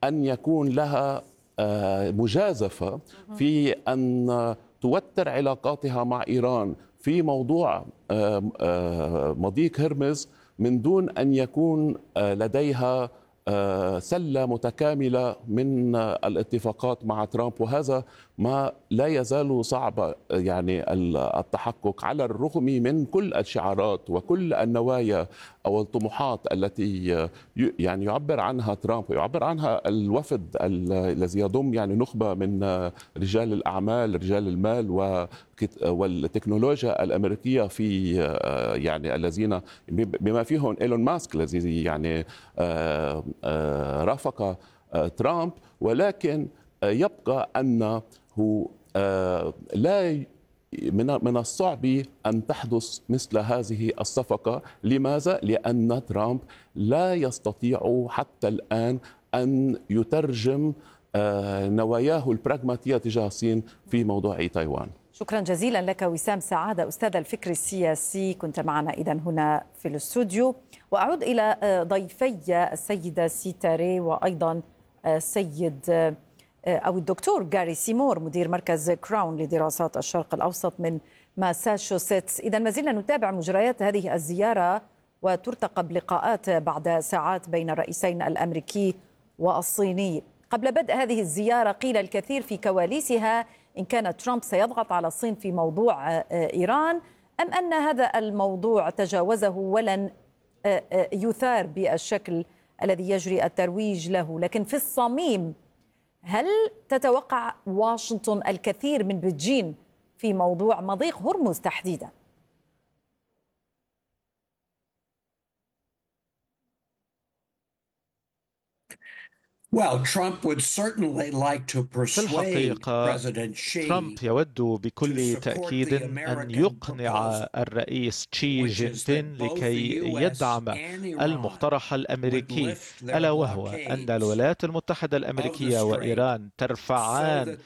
أن يكون لها مجازفة في أن توتر علاقاتها مع إيران في موضوع مضيق هرمز من دون أن يكون لديها سلة متكاملة من الاتفاقات مع ترامب. وهذا ما لا يزال صعب يعني التحقق، على الرغم من كل الشعارات وكل النوايا أو الطموحات التي يعني يعبر عنها ترامب ويعبر عنها الوفد الذي يضم يعني نخبة من رجال الأعمال، رجال المال والتكنولوجيا الأمريكية، في يعني الذين بما فيهم إيلون ماسك الذي يعني رافق ترامب. ولكن يبقى أنه لا من الصعب أن تحدث مثل هذه الصفقة. لماذا؟ لأن ترامب لا يستطيع حتى الآن أن يترجم نواياه البراغماتية تجاه الصين في موضوع تايوان. شكرا جزيلا لك وسام سعادة، أستاذ الفكر السياسي، كنت معنا إذن هنا في الاستوديو. وأعود إلى ضيفي السيدة سيتاري وأيضا السيد أو الدكتور جاري سيمور مدير مركز كراون لدراسات الشرق الأوسط من ماساتشوستس. إذن ما زلنا نتابع مجريات هذه الزيارة، وترتقب لقاءات بعد ساعات بين الرئيسين الأمريكي والصيني. قبل بدء هذه الزيارة قيل الكثير في كواليسها إن كان ترامب سيضغط على الصين في موضوع إيران، أم أن هذا الموضوع تجاوزه ولن يثار بالشكل الذي يجري الترويج له. لكن في الصميم، هل تتوقع واشنطن الكثير من بكين في موضوع مضيق هرمز تحديدا؟ في الحقيقة ترامب يود بكل تأكيد أن يقنع الرئيس شي جين بين لكي يدعم المقترح الأمريكي، ألا وهو أن الولايات المتحدة الأمريكية وإيران ترفعان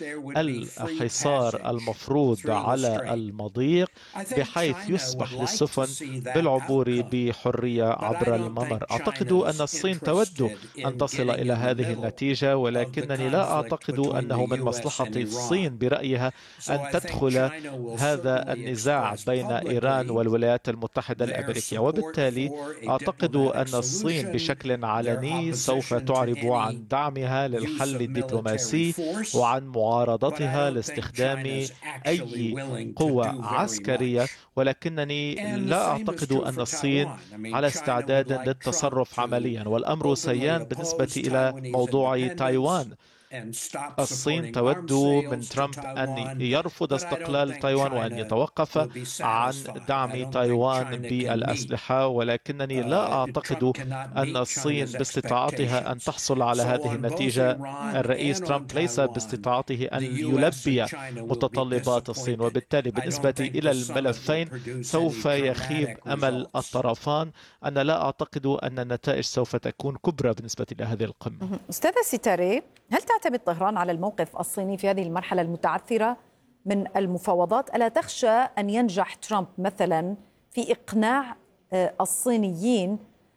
الحصار المفروض على المضيق بحيث يسمح للسفن بالعبور بحرية عبر الممر. أعتقد أن الصين تود أن تصل إلى هذه النتيجة، ولكنني لا أعتقد أنه من مصلحة الصين برأيها أن تدخل هذا النزاع بين إيران والولايات المتحدة الأمريكية. وبالتالي أعتقد أن الصين بشكل علني سوف تعرب عن دعمها للحل الدبلوماسي وعن معارضتها لاستخدام أي قوة عسكرية، ولكنني لا أعتقد أن الصين على استعداد للتصرف عمليا. والأمر سيان بالنسبة إلى موضوع تايوان. الصين تود من ترامب أن يرفض استقلال تايوان وأن يتوقف عن دعم تايوان بالأسلحة، ولكنني لا أعتقد أن الصين باستطاعتها أن تحصل على هذه النتيجة. الرئيس ترامب ليس باستطاعته أن يلبي متطلبات الصين، وبالتالي بالنسبة إلى الملفين سوف يخيب أمل الطرفان. أنا لا أعتقد أن النتائج سوف تكون كبرى بالنسبة إلى هذه القمة. أستاذة سيتاري، هل تعتمد طهران على الموقف الصيني في هذه المرحلة المتعثرة من المفاوضات؟ ألا تخشى أن ينجح ترامب مثلا في إقناع الصينيين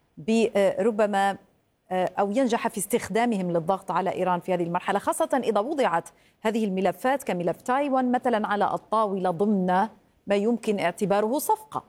بربما أو ينجح في استخدامهم للضغط على إيران في هذه المرحلة، خاصة إذا وضعت هذه الملفات كملف تايوان مثلا على الطاولة ضمن ما يمكن اعتباره صفقة؟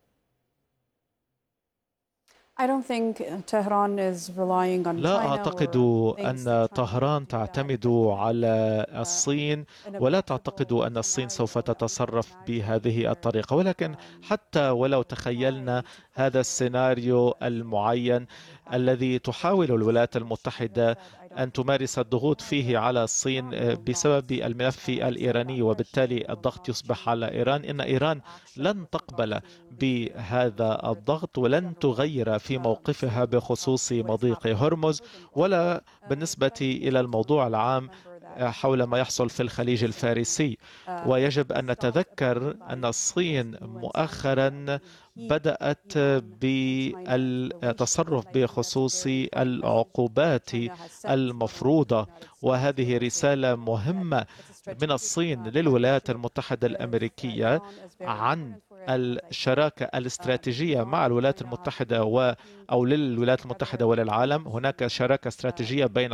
لا أعتقد أن طهران تعتمد على الصين، ولا تعتقد أن الصين سوف تتصرف بهذه الطريقة. ولكن حتى ولو تخيلنا هذا السيناريو المعين الذي تحاول الولايات المتحدة أن تمارس الضغوط فيه على الصين بسبب الملف الإيراني، وبالتالي الضغط يصبح على إيران، إن إيران لن تقبل بهذا الضغط ولن تغير في موقفها بخصوص مضيق هرمز ولا بالنسبة إلى الموضوع العام حول ما يحصل في الخليج الفارسي. ويجب أن نتذكر أن الصين مؤخرا بدأت بالتصرف بخصوص العقوبات المفروضة، وهذه رسالة مهمة من الصين للولايات المتحدة الأمريكية عن الشراكة الاستراتيجية مع الولايات المتحدة أو للولايات المتحدة وللعالم. هناك شراكة استراتيجية بين